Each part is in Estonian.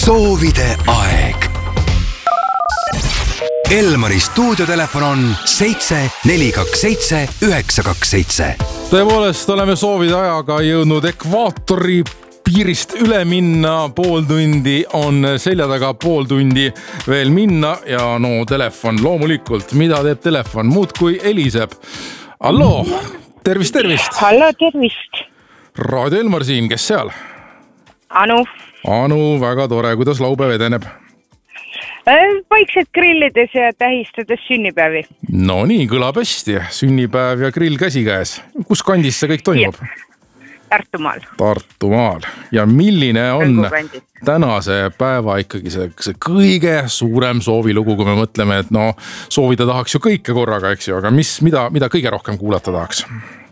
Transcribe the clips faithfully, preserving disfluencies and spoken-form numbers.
soovide aeg. Elmari stuudiotelefon on seitse neli kaks seitse üheksa kaks seitse. Tõepoolest oleme soovide ajaga jõudnud ekvaatori piirist üle minna. Pool tundi on selja taga, pool tundi veel minna ja no telefon loomulikult. Mida teeb telefon? Muud kui heliseb. Alloo, tervist, tervist. Hallo, tervist. Raadio Elmar siin, kes seal? Anu. Anu, väga tore. Kuidas laupäev edeneb? Vaikselt grillides ja tähistades sünnipäevi. No nii, kõlab hästi. Sünnipäev ja grill käsikäes. Kus kandis see kõik toimub? Tartumaal. Tartumaal. Ja milline on tänase päeva ikkagi see, see kõige suurem soovilugu, kui me mõtleme, et no soovida tahaks ju kõike korraga, eks ju, aga mis, mida, mida kõige rohkem kuulata tahaks?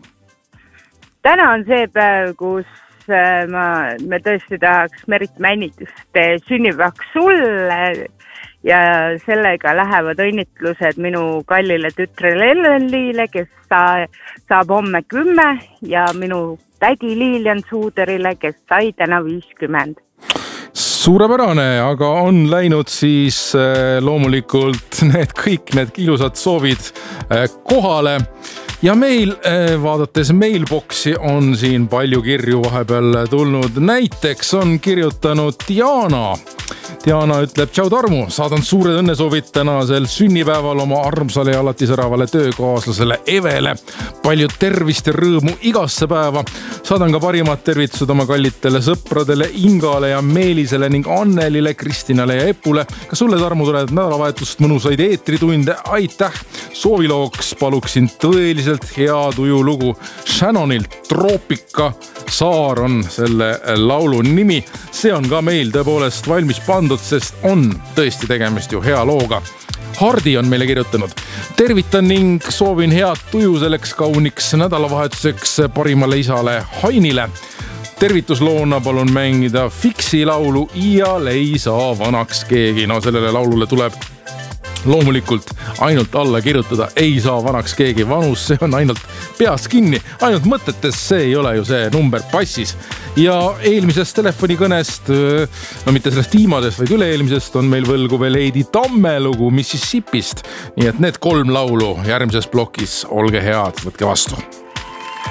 Täna on see päev, kus ma, me tõesti tahaks Merit Männitust sünnipäevaks sulle ja sellega lähevad õnnitlused minu kallile tütrele Elleliile, kes sa, saab homme kümme ja minu tädi Liilian Suuderile, kes sai täna viiskümmend. Suurepärane, aga on läinud siis loomulikult need kõik need ilusad soovid kohale. Ja meil, vaadates mailboxi, on siin palju kirju vahepeal tulnud. Näiteks on kirjutanud Diana. Diana ütleb, tšau Tarmu, saadan suured õnnesoovid tänasel sünnipäeval oma armsale ja alati säravale töökaaslasele Evele. Palju tervist ja rõõmu igasse päeva. Saadan ka parimad tervitused oma kallitele sõpradele Ingale ja Meelisele ning Annelile, Kristinale ja Epule. Ka sulle, Tarmu, toredat nädalavahetust, mõnusaid eetritunde. Aitäh! Soovilooks paluksin tõeliselt hea tujulugu. Shannonilt Troopika saar on selle laulu nimi. See on ka meil tõepoolest valmis pandud, sest on tõesti tegemist ju hea looga. Hardi on meile kirjutanud. Tervitan ning soovin head tuju selleks kauniks nädalavahetuseks parimale isale Hainile. Tervitusloona palun mängida Fiksi laulu Iial ei saa vanaks keegi. No sellele laulule tuleb loomulikult ainult alla kirjutada, ei saa vanaks keegi. Vanus, see on ainult peast kinni, ainult mõtetes, see ei ole ju see number passis. Ja eelmisest telefonikõnest, no mitte sellest viimasest, vaid üle-eelmisest on meil võlgu veel Heidi Tamme lugu Mississippist. Nii et need kolm laulu järgmises plokis, olge head, võtke vastu.